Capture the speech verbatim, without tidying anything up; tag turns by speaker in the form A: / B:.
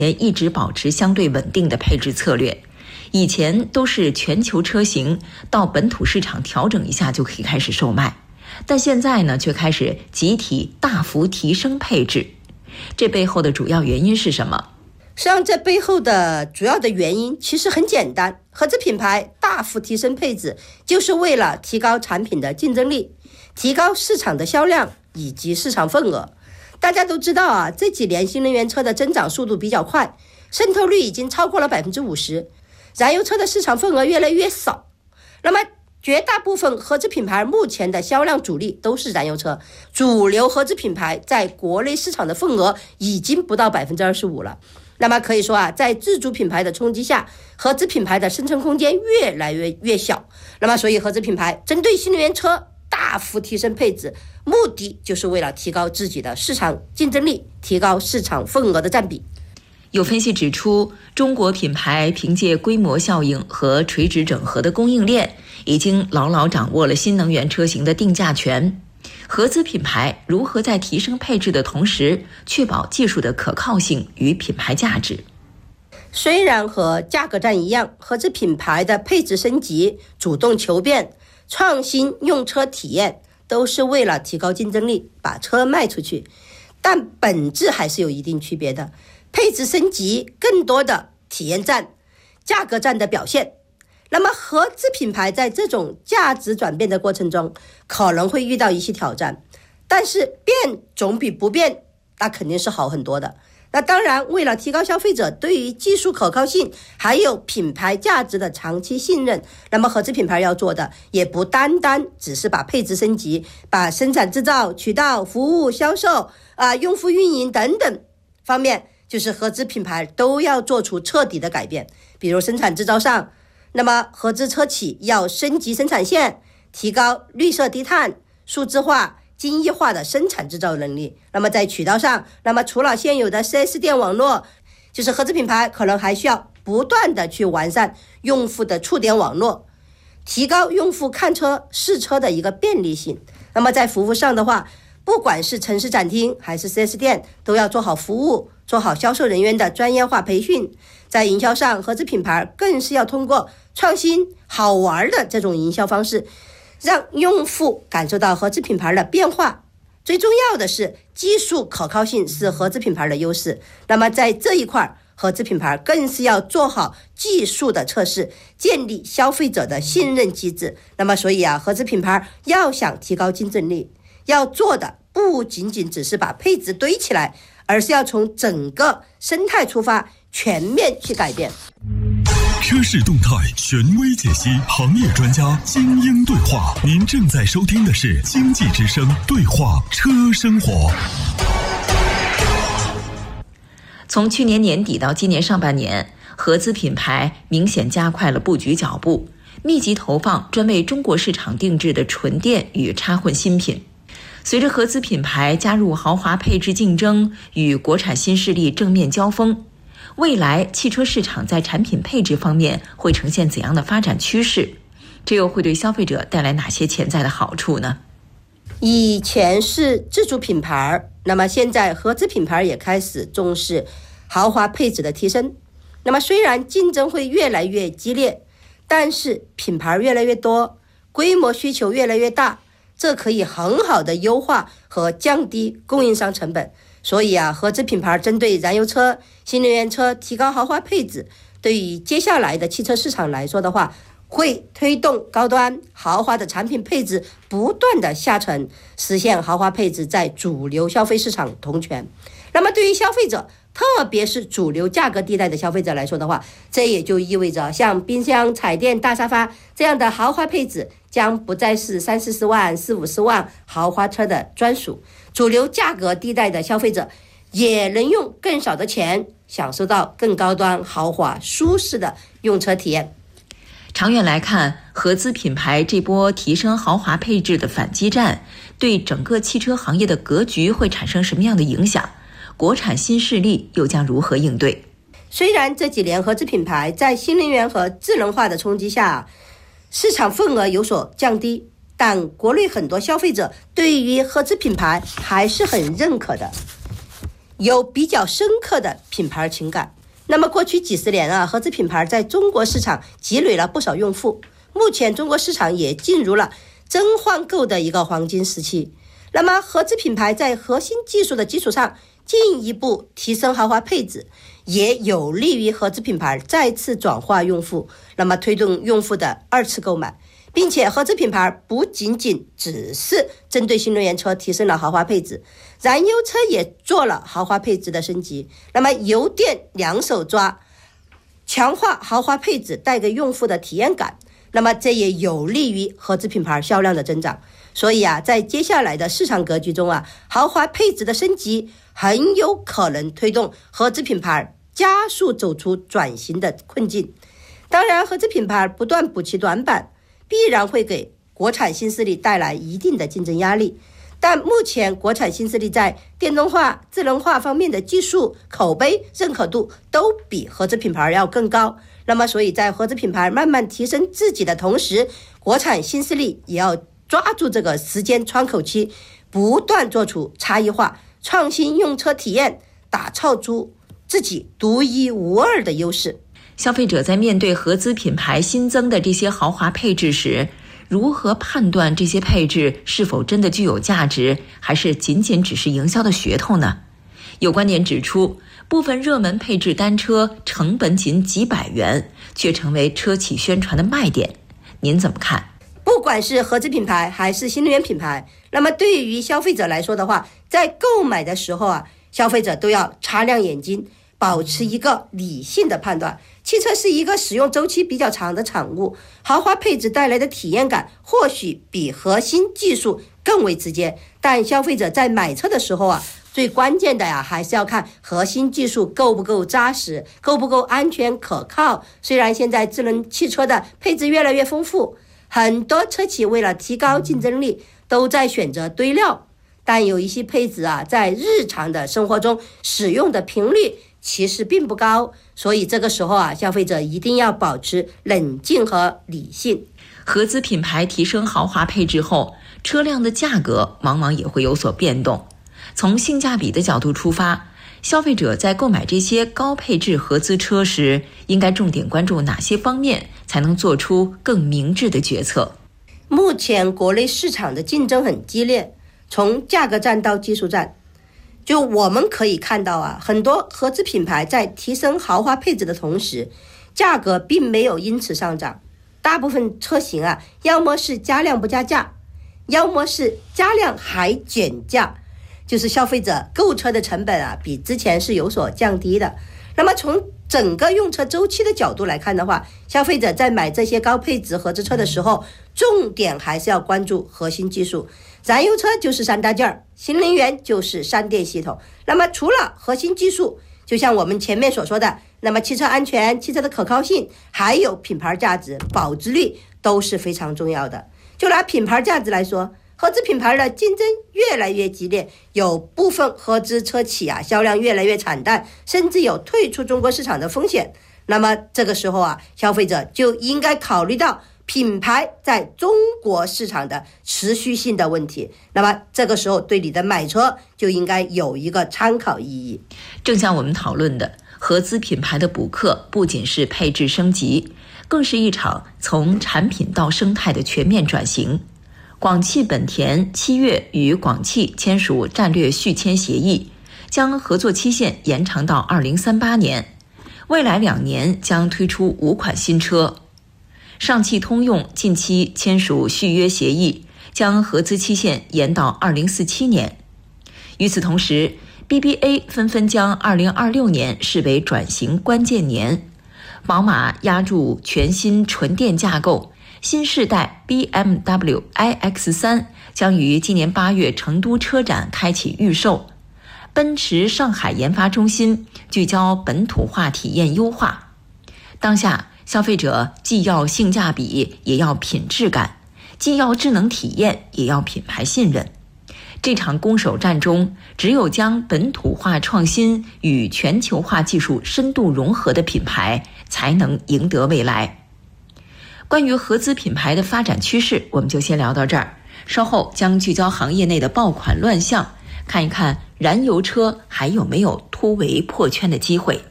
A: 也一直保持相对稳定的配置策略。以前都是全球车型到本土市场调整一下就可以开始售卖，但现在呢却开始集体大幅提升配置。这背后的主要原因是什么？
B: 实际上这背后的主要的原因其实很简单，合资品牌大幅提升配置就是为了提高产品的竞争力，提高市场的销量以及市场份额。大家都知道啊，这几年新能源车的增长速度比较快，渗透率已经超过了 百分之五十， 燃油车的市场份额越来越少。那么绝大部分合资品牌目前的销量主力都是燃油车，主流合资品牌在国内市场的份额已经不到 百分之二十五 了。那么可以说啊，在自主品牌的冲击下，合资品牌的生存空间越来越越小。那么所以合资品牌针对新能源车大幅提升配置，目的就是为了提高自己的市场竞争力，提高市场份额的占比。
A: 有分析指出，中国品牌凭借规模效应和垂直整合的供应链，已经牢牢掌握了新能源车型的定价权。合资品牌如何在提升配置的同时，确保技术的可靠性与品牌价值？
B: 虽然和价格战一样，合资品牌的配置升级、主动求变、创新用车体验，都是为了提高竞争力，把车卖出去，但本质还是有一定区别的。配置升级更多的体验战、价格战的表现。那么合资品牌在这种价值转变的过程中，可能会遇到一些挑战，但是变总比不变那肯定是好很多的。那当然，为了提高消费者对于技术可靠性还有品牌价值的长期信任，那么合资品牌要做的也不单单只是把配置升级，把生产制造、渠道、服务、销售啊、用户运营等等方面，就是合资品牌都要做出彻底的改变。比如生产制造上，那么合资车企要升级生产线，提高绿色低碳、数字化、精益化的生产制造能力。那么在渠道上，那么除了现有的 四 S 店网络，就是合资品牌可能还需要不断的去完善用户的触点网络，提高用户看车试车的一个便利性。那么在服务上的话，不管是城市展厅还是 四 S 店，都要做好服务，做好销售人员的专业化培训。在营销上，合资品牌更是要通过创新好玩的这种营销方式，让用户感受到合资品牌的变化。最重要的是，技术可靠性是合资品牌的优势。那么在这一块，合资品牌更是要做好技术的测试，建立消费者的信任机制。那么所以啊，合资品牌要想提高竞争力，要做的不仅仅只是把配置堆起来，而是要从整个生态出发，全面去改变。
C: 车市动态权威解析，行业专家精英对话。您正在收听的是经济之声对话车生活。
A: 从去年年底到今年上半年，合资品牌明显加快了布局脚步，密集投放专为中国市场定制的纯电与插混新品。随着合资品牌加入豪华配置竞争，与国产新势力正面交锋，未来汽车市场在产品配置方面会呈现怎样的发展趋势？这又会对消费者带来哪些潜在的好处呢？
B: 以前是自主品牌，那么现在合资品牌也开始重视豪华配置的提升。那么虽然竞争会越来越激烈，但是品牌越来越多，规模需求越来越大，这可以很好的优化和降低供应商成本。所以啊，合资品牌针对燃油车、新能源车提高豪华配置，对于接下来的汽车市场来说的话，会推动高端豪华的产品配置不断的下沉，实现豪华配置在主流消费市场同权。那么对于消费者，特别是主流价格地带的消费者来说的话，这也就意味着像冰箱、彩电、大沙发这样的豪华配置将不再是三四十万、四五十万豪华车的专属，主流价格地带的消费者也能用更少的钱享受到更高端、豪华、舒适的用车体验。
A: 长远来看，合资品牌这波提升豪华配置的反击战，对整个汽车行业的格局会产生什么样的影响？国产新势力又将如何应对？
B: 虽然这几年合资品牌在新能源和智能化的冲击下，市场份额有所降低，但国内很多消费者对于合资品牌还是很认可的。 有比较深刻的品牌情感。那么过去几十年啊，合资品牌在中国市场积累了不少用户，目前中国市场也进入了真换购的一个黄金时期。那么合资品牌在核心技术的基础上进一步提升豪华配置，也有利于合资品牌再次转化用户，那么推动用户的二次购买。并且合资品牌不仅仅只是针对新能源车提升了豪华配置，燃油车也做了豪华配置的升级，那么油电两手抓，强化豪华配置带给用户的体验感，那么这也有利于合资品牌销量的增长。所以啊，在接下来的市场格局中啊，豪华配置的升级很有可能推动合资品牌加速走出转型的困境。当然，合资品牌不断补齐短板，必然会给国产新势力带来一定的竞争压力，但目前国产新势力在电动化、智能化方面的技术、口碑、认可度都比合资品牌要更高。那么，所以在合资品牌慢慢提升自己的同时，国产新势力也要抓住这个时间窗口期，不断做出差异化、创新用车体验，打造出自己独一无二的优势。
A: 消费者在面对合资品牌新增的这些豪华配置时，如何判断这些配置是否真的具有价值，还是仅仅只是营销的噱头呢？有观点指出，部分热门配置单车成本仅几百元，却成为车企宣传的卖点。您怎么看？
B: 不管是合资品牌还是新能源品牌，那么对于消费者来说的话，在购买的时候啊，消费者都要擦亮眼睛，保持一个理性的判断。汽车是一个使用周期比较长的产物，豪华配置带来的体验感或许比核心技术更为直接，但消费者在买车的时候啊，最关键的呀，还是要看核心技术够不够扎实，够不够安全可靠。虽然现在智能汽车的配置越来越丰富，很多车企为了提高竞争力都在选择堆料，但有一些配置啊，在日常的生活中使用的频率其实并不高，所以这个时候啊，消费者一定要保持冷静和理性。
A: 合资品牌提升豪华配置后，车辆的价格往往也会有所变动。从性价比的角度出发，消费者在购买这些高配置合资车时，应该重点关注哪些方面，才能做出更明智的决策？
B: 目前国内市场的竞争很激烈，从价格战到技术战，就我们可以看到啊，很多合资品牌在提升豪华配置的同时，价格并没有因此上涨。大部分车型啊，要么是加量不加价，要么是加量还减价，就是消费者购车的成本啊，比之前是有所降低的。那么从整个用车周期的角度来看的话，消费者在买这些高配置合资车的时候，重点还是要关注核心技术。燃油车就是三大件儿，新能源就是三电系统。那么除了核心技术，就像我们前面所说的，那么汽车安全、汽车的可靠性，还有品牌价值、保值率都是非常重要的。就拿品牌价值来说，合资品牌的竞争越来越激烈，有部分合资车企啊销量越来越惨淡，甚至有退出中国市场的风险。那么这个时候啊，消费者就应该考虑到品牌在中国市场的持续性的问题，那么这个时候对你的买车就应该有一个参考意义。
A: 正像我们讨论的，合资品牌的补课不仅是配置升级，更是一场从产品到生态的全面转型。广汽本田七月与广汽签署战略续签协议，将合作期限延长到二零三八年，未来两年将推出五款新车。上汽通用近期签署续约协议，将合资期限延到二零四七年。与此同时， B B A 纷纷将二零二六年视为转型关键年。宝马押注全新纯电架构，新世代 B M W i X 三 将于今年八月成都车展开启预售。奔驰上海研发中心聚焦本土化体验优化。当下消费者既要性价比，也要品质感；既要智能体验，也要品牌信任。这场攻守战中，只有将本土化创新与全球化技术深度融合的品牌，才能赢得未来。关于合资品牌的发展趋势，我们就先聊到这儿。稍后将聚焦行业内的爆款乱象， 看一看燃油车还有没有突围破圈的机会。